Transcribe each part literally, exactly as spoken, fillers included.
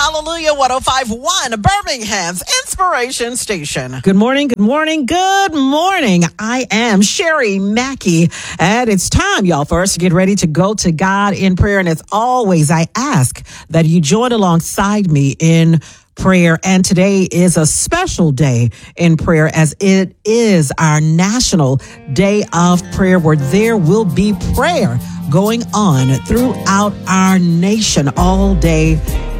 Hallelujah one oh five point one, Birmingham's Inspiration Station. Good morning, good morning, good morning. I am Sherry Mackey, and it's time, y'all, for us to get ready to go to God in prayer. And as always, I ask that you join alongside me in prayer. And today is a special day in prayer, as it is our National Day of Prayer, where there will be prayer going on throughout our nation all day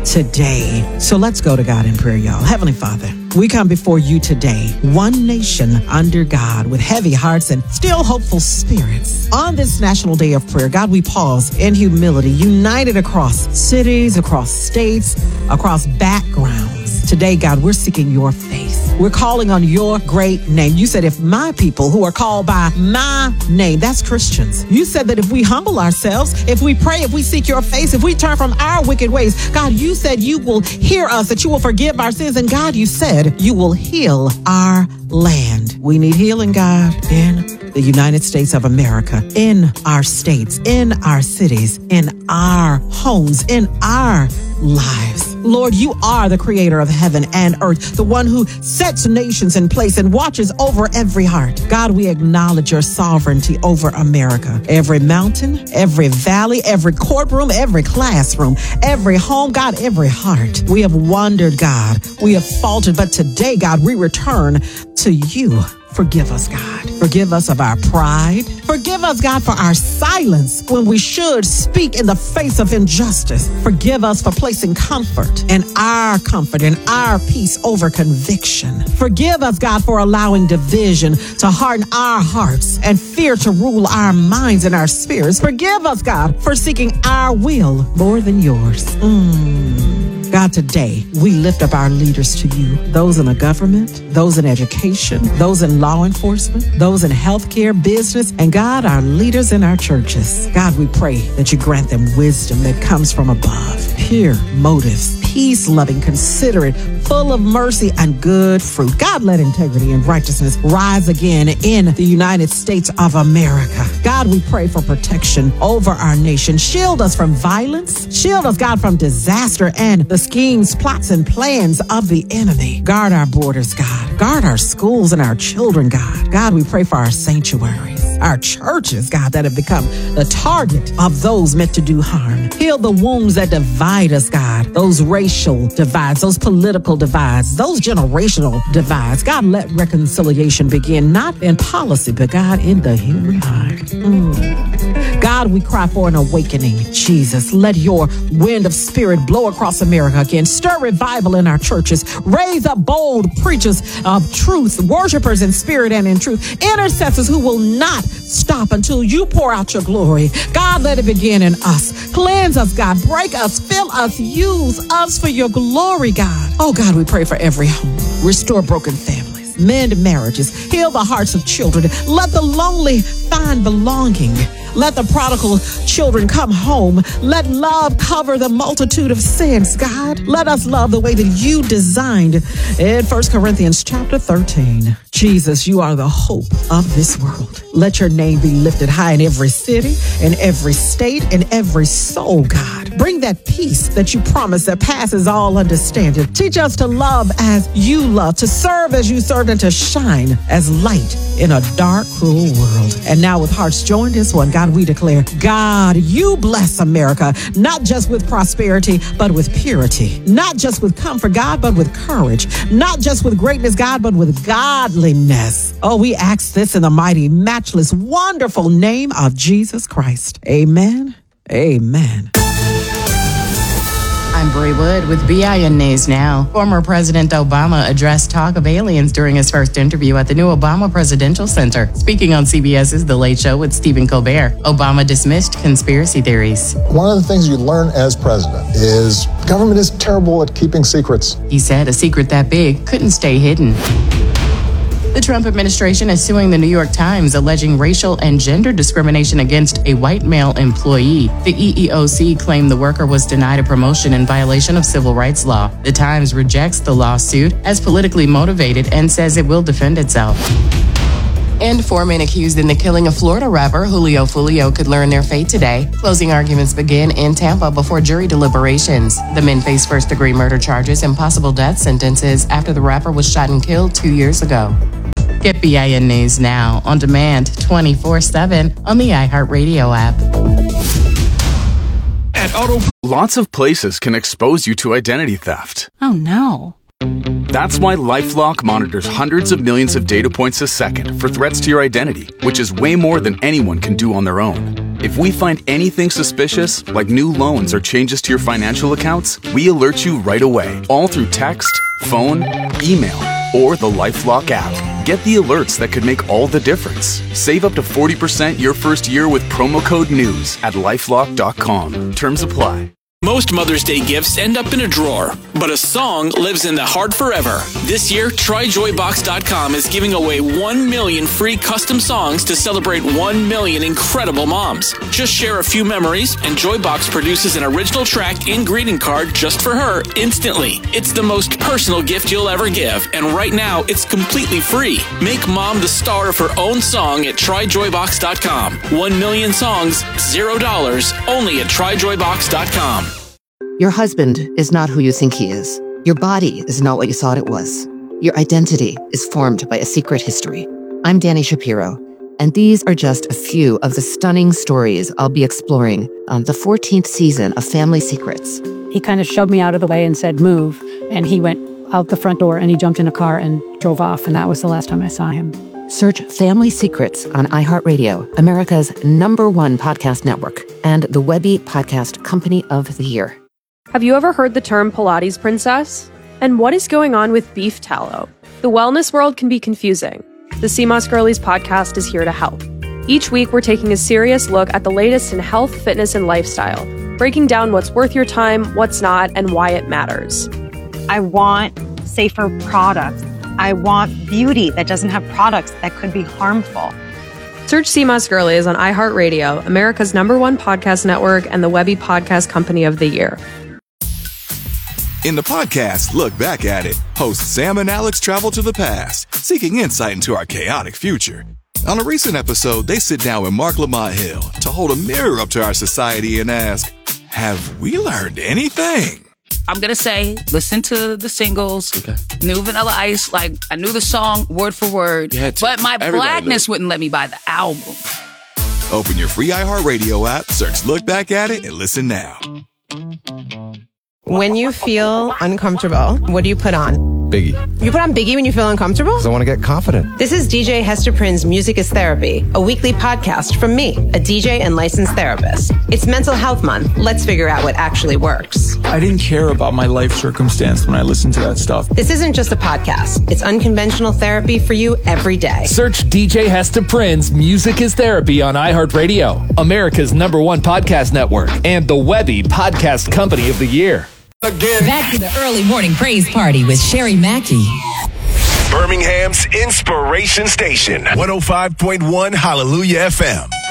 today. So let's go to God in prayer, y'all. Heavenly Father, we come before you today, one nation under God, with heavy hearts and still hopeful spirits. On this National Day of Prayer, God, we pause in humility, united across cities, across states, across backgrounds. Today, God, we're seeking your face. We're calling on your great name. You said, if my people who are called by my name, that's Christians. You said that if we humble ourselves, if we pray, if we seek your face, if we turn from our wicked ways, God, you said you will hear us, that you will forgive our sins. And God, you said you will heal our land. We need healing, God, in the United States of America, in our states, in our cities, in our homes, in our lives. Lord, you are the creator of heaven and earth, the one who sets nations in place and watches over every heart. God, we acknowledge your sovereignty over America. Every mountain, every valley, every courtroom, every classroom, every home, God, every heart. We have wandered, God. We have faltered, but today, God, we return to you. Forgive us, God. Forgive us of our pride. Forgive us, God, for our silence when we should speak in the face of injustice. Forgive us for placing comfort and our comfort and our peace over conviction. Forgive us, God, for allowing division to harden our hearts and fear to rule our minds and our spirits. Forgive us, God, for seeking our will more than yours. Mm. God, today, we lift up our leaders to you, those in the government, those in education, those in law enforcement, those in healthcare, business, and God, our leaders in our churches. God, we pray that you grant them wisdom that comes from above, pure motives, peace-loving, considerate, full of mercy and good fruit. God, let integrity and righteousness rise again in the United States of America. God, we pray for protection over our nation. Shield us from violence. Shield us, God, from disaster and the schemes, plots, and plans of the enemy. Guard our borders, God. Guard our schools and our children, God. God, we pray for our sanctuaries, our churches, God, that have become the target of those meant to do harm. Heal the wounds that divide us, God. Those racial divides, those political divides, those generational divides. God, let reconciliation begin, not in policy, but God, in the human heart. Mm. God, we cry for an awakening. Jesus, let your wind of spirit blow across America again. Stir revival in our churches. Raise up bold preachers of truth, worshipers in spirit and in truth, intercessors who will not stop until you pour out your glory. God, let it begin in us. Cleanse us, God. Break us, fill us, use us for your glory, God. Oh, God, we pray for every home. Restore broken families. Mend marriages. Heal the hearts of children. Let the lonely find belonging. Let the prodigal children come home. Let love cover the multitude of sins, God. Let us love the way that you designed in First Corinthians chapter thirteen. Jesus, you are the hope of this world. Let your name be lifted high in every city, in every state, in every soul, God. Bring that peace that you promised that passes all understanding. Teach us to love as you love, to serve as you served, and to shine as light in a dark, cruel world. And now with hearts joined as one, God, we declare, God, you bless America, not just with prosperity, but with purity. Not just with comfort, God, but with courage. Not just with greatness, God, but with godliness. Oh, we ask this in the mighty, matchless, wonderful name of Jesus Christ. Amen. Amen. I'm Brie Wood with B I N News Now. Former President Obama addressed talk of aliens during his first interview at the new Obama Presidential Center. Speaking on C B S's The Late Show with Stephen Colbert, Obama dismissed conspiracy theories. One of the things you learn as president is government is terrible at keeping secrets. He said a secret that big couldn't stay hidden. The Trump administration is suing the New York Times, alleging racial and gender discrimination against a white male employee. The E E O C claimed the worker was denied a promotion in violation of civil rights law. The Times rejects the lawsuit as politically motivated and says it will defend itself. And four men accused in the killing of Florida rapper Julio Fulio could learn their fate today. Closing arguments begin in Tampa before jury deliberations. The men face first-degree murder charges and possible death sentences after the rapper was shot and killed two years ago. Get B I N News now, on demand, twenty-four seven on the iHeartRadio app. At Auto, lots of places can expose you to identity theft. Oh, no. That's why LifeLock monitors hundreds of millions of data points a second for threats to your identity, which is way more than anyone can do on their own. If we find anything suspicious, like new loans or changes to your financial accounts, we alert you right away, all through text, phone, email, or the LifeLock app. Get the alerts that could make all the difference. Save up to forty percent your first year with promo code NEWS at lifelock dot com. Terms apply. Most Mother's Day gifts end up in a drawer, but a song lives in the heart forever. This year, try joy box dot com is giving away one million free custom songs to celebrate one million incredible moms. Just share a few memories, and Joybox produces an original track and greeting card just for her instantly. It's the most personal gift you'll ever give, and right now, it's completely free. Make mom the star of her own song at try joy box dot com. One million songs, zero dollars, only at try joy box dot com. Your husband is not who you think he is. Your body is not what you thought it was. Your identity is formed by a secret history. I'm Danny Shapiro, and these are just a few of the stunning stories I'll be exploring on the fourteenth season of Family Secrets. He kind of shoved me out of the way and said, move. And he went out the front door and he jumped in a car and drove off. And that was the last time I saw him. Search Family Secrets on iHeartRadio, America's number one podcast network, and the Webby Podcast Company of the Year. Have you ever heard the term Pilates princess? And what is going on with beef tallow? The wellness world can be confusing. The C M O S Girlies podcast is here to help. Each week, we're taking a serious look at the latest in health, fitness, and lifestyle, breaking down what's worth your time, what's not, and why it matters. I want safer products. I want beauty that doesn't have products that could be harmful. Search C M O S Girlies on iHeartRadio, America's number one podcast network, and the Webby Podcast Company of the Year. In the podcast, Look Back at It, hosts Sam and Alex travel to the past, seeking insight into our chaotic future. On a recent episode, they sit down with Mark Lamont Hill to hold a mirror up to our society and ask, have we learned anything? I'm going to say, listen to the singles, okay. New Vanilla Ice, like, I knew the song word for word, but my blackness wouldn't let me buy the album. Open your free iHeartRadio app, search Look Back at It, and listen now. When you feel uncomfortable, what do you put on? Biggie. You put on Biggie when you feel uncomfortable? Because I want to get confident. This is D J Hester Prynne's Music is Therapy, a weekly podcast from me, a D J and licensed therapist. It's Mental Health Month. Let's figure out what actually works. I didn't care about my life circumstance when I listened to that stuff. This isn't just a podcast. It's unconventional therapy for you every day. Search D J Hester Prynne's Music is Therapy on iHeartRadio, America's number one podcast network, and the Webby Podcast Company of the Year. Again. Back to the early morning praise party with Sherry Mackey. Birmingham's Inspiration Station, one oh five point one Hallelujah F M.